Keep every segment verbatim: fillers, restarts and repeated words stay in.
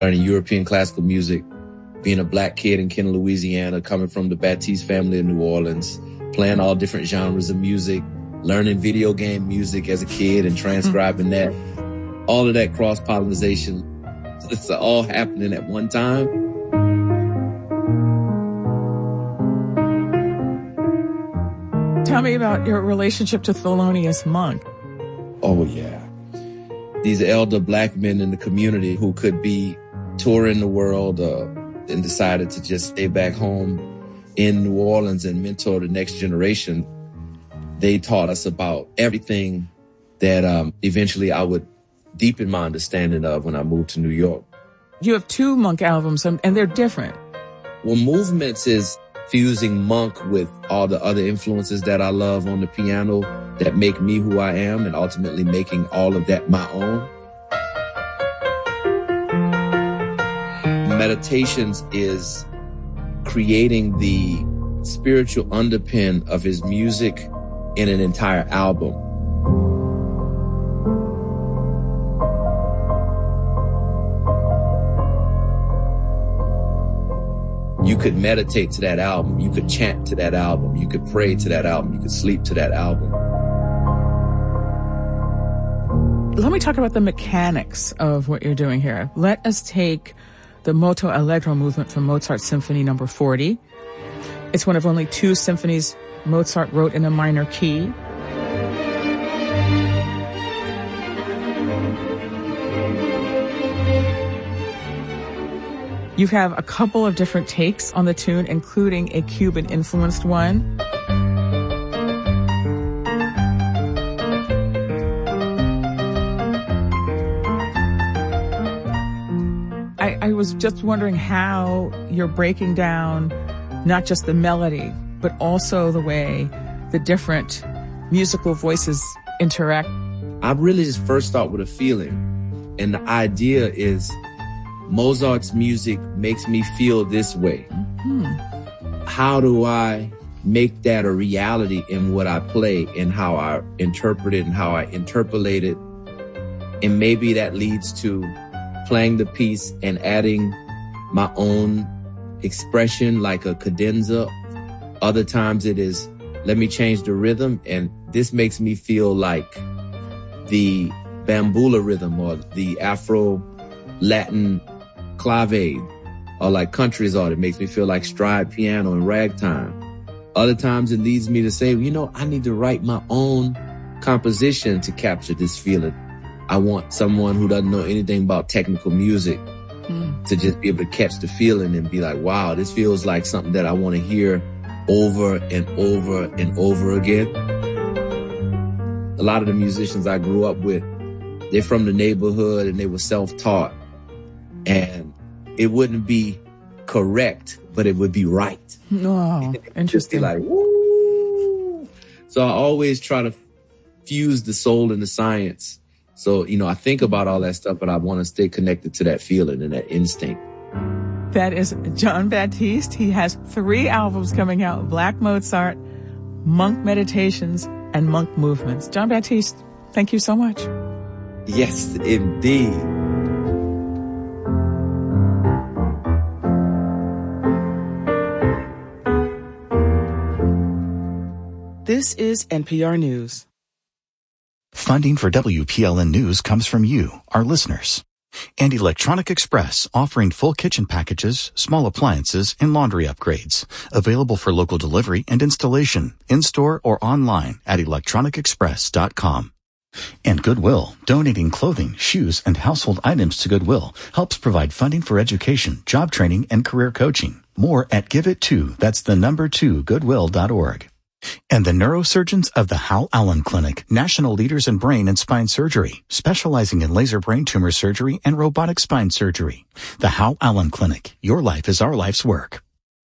learning European classical music, being a black kid in Kenner, Louisiana, coming from the Baptiste family in New Orleans, playing all different genres of music, learning video game music as a kid and transcribing that. All of that cross-pollination, it's all happening at one time. Tell me about your relationship to Thelonious Monk. Oh, yeah. These elder black men in the community who could be touring the world uh, and decided to just stay back home in New Orleans and mentor the next generation. They taught us about everything that um, eventually I would deepen my understanding of when I moved to New York. You have two Monk albums, and they're different. Well, Movements is fusing Monk with all the other influences that I love on the piano that make me who I am, and ultimately making all of that my own. Meditations is creating the spiritual underpin of his music in an entire album. You could meditate to that album. You could chant to that album. You could pray to that album. You could sleep to that album. Let me talk about the mechanics of what you're doing here. Let us take the Moto Allegro movement from Mozart's Symphony number forty. It's one of only two symphonies Mozart wrote in a minor key. You have a couple of different takes on the tune, including a Cuban-influenced one. I, I was just wondering how you're breaking down not just the melody, but also the way the different musical voices interact. I really just first start with a feeling. And the idea is Mozart's music makes me feel this way. Mm-hmm. How do I make that a reality in what I play and how I interpret it and how I interpolate it? And maybe that leads to playing the piece and adding my own expression like a cadenza. Other times it is, let me change the rhythm, and this makes me feel like the bambula rhythm or the Afro-Latin clave, or like country's art. It makes me feel like stride piano and ragtime. Other times it leads me to say, you know, I need to write my own composition to capture this feeling. I want someone who doesn't know anything about technical music mm. to just be able to catch the feeling and be like, wow, this feels like something that I want to hear over and over and over again. A lot of the musicians I grew up with, they're from the neighborhood and they were self-taught. And it wouldn't be correct, but it would be right. Oh, interesting. Be like, woo! So I always try to fuse the soul and the science. So, you know, I think about all that stuff, but I want to stay connected to that feeling and that instinct. That is Jon Batiste. He has three albums coming out: Black Mozart, Monk Meditations, and Monk Movements. Jon Batiste, thank you so much. Yes, indeed. This is N P R News. Funding for W P L N News comes from you, our listeners. And Electronic Express, offering full kitchen packages, small appliances, and laundry upgrades. Available for local delivery and installation, in-store or online at electronic express dot com. And Goodwill, donating clothing, shoes, and household items to Goodwill helps provide funding for education, job training, and career coaching. More at give it to, that's the number two, goodwill dot org. And the neurosurgeons of the Hal Allen Clinic, national leaders in brain and spine surgery, specializing in laser brain tumor surgery and robotic spine surgery. The Hal Allen Clinic. Your life is our life's work.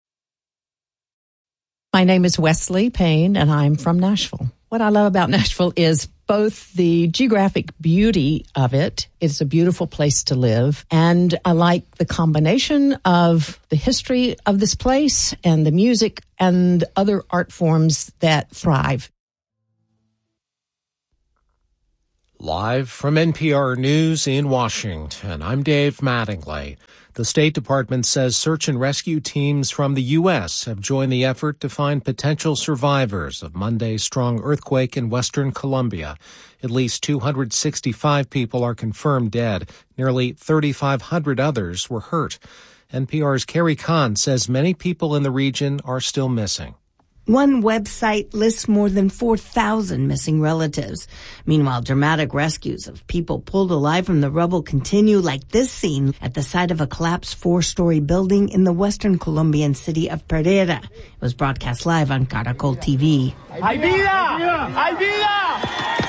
My name is Wesley Payne, and I'm from Nashville. What I love about Nashville is both the geographic beauty of it. It's a beautiful place to live. And I like the combination of the history of this place and the music and other art forms that thrive. Live from N P R News in Washington, I'm Dave Mattingly. The State Department says search and rescue teams from the U S have joined the effort to find potential survivors of Monday's strong earthquake in western Colombia. At least two hundred sixty-five people are confirmed dead. Nearly thirty-five hundred others were hurt. N P R's Carrie Kahn says many people in the region are still missing. One website lists more than four thousand missing relatives. Meanwhile, dramatic rescues of people pulled alive from the rubble continue, like this scene at the site of a collapsed four-story building in the western Colombian city of Pereira. It was broadcast live on Caracol T V. ¡Hay vida! ¡Hay vida!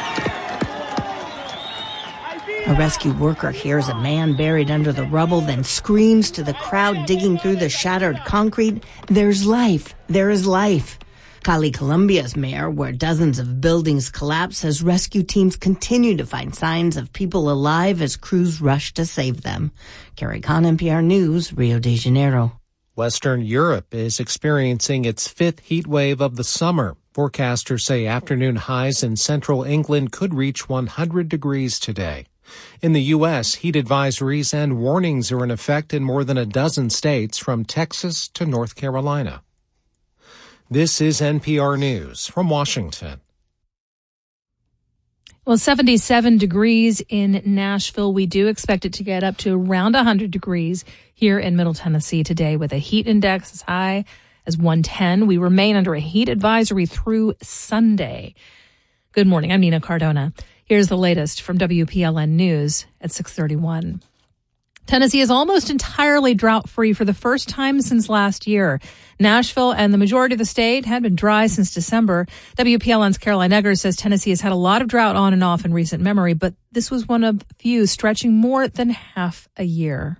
A rescue worker hears a man buried under the rubble, then screams to the crowd digging through the shattered concrete, "There's life! There is life!" Cali, Colombia's mayor, where dozens of buildings collapsed, says rescue teams continue to find signs of people alive as crews rush to save them. Carrie Kahn, N P R News, Rio de Janeiro. Western Europe is experiencing its fifth heat wave of the summer. Forecasters say afternoon highs in central England could reach one hundred degrees today. In the U S, heat advisories and warnings are in effect in more than a dozen states, from Texas to North Carolina. This is N P R News from Washington. Well, seventy-seven degrees in Nashville. We do expect it to get up to around one hundred degrees here in Middle Tennessee today, with a heat index as high as one ten. We remain under a heat advisory through Sunday. Good morning. I'm Nina Cardona. Here's the latest from W P L N News at six thirty-one. Tennessee is almost entirely drought-free for the first time since last year. Nashville and the majority of the state had been dry since December. W P L N's Caroline Eggers says Tennessee has had a lot of drought on and off in recent memory, but this was one of few stretching more than half a year.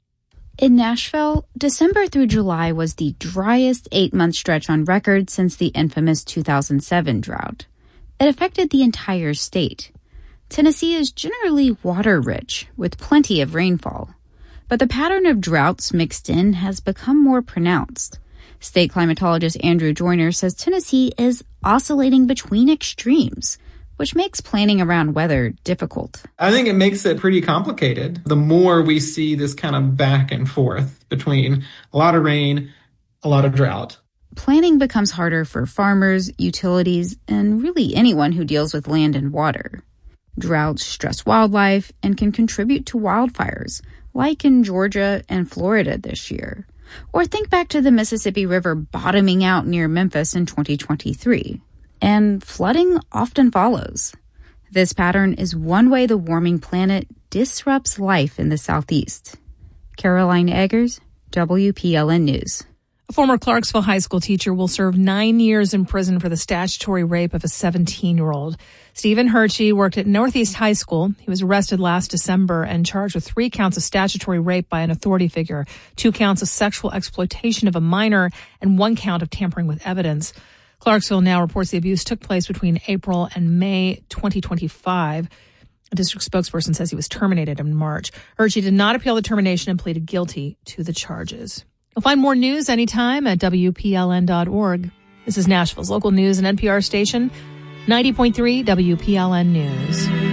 In Nashville, December through July was the driest eight-month stretch on record since the infamous two thousand seven drought. It affected the entire state. Tennessee is generally water-rich, with plenty of rainfall. But the pattern of droughts mixed in has become more pronounced. State climatologist Andrew Joyner says Tennessee is oscillating between extremes, which makes planning around weather difficult. I think it makes it pretty complicated. The more we see this kind of back and forth between a lot of rain, a lot of drought. Planning becomes harder for farmers, utilities, and really anyone who deals with land and water. Droughts stress wildlife and can contribute to wildfires, like in Georgia and Florida this year. Or think back to the Mississippi River bottoming out near Memphis in twenty twenty-three. And flooding often follows. This pattern is one way the warming planet disrupts life in the Southeast. Caroline Eggers, W P L N News. A former Clarksville high school teacher will serve nine years in prison for the statutory rape of a seventeen-year-old. Stephen Hershey worked at Northeast High School. He was arrested last December and charged with three counts of statutory rape by an authority figure, two counts of sexual exploitation of a minor, and one count of tampering with evidence. Clarksville now reports the abuse took place between April and May twenty twenty-five. A district spokesperson says he was terminated in March. Hershey did not appeal the termination and pleaded guilty to the charges. You'll find more news anytime at W P L N dot org. This is Nashville's local news and N P R station, ninety point three W P L N News.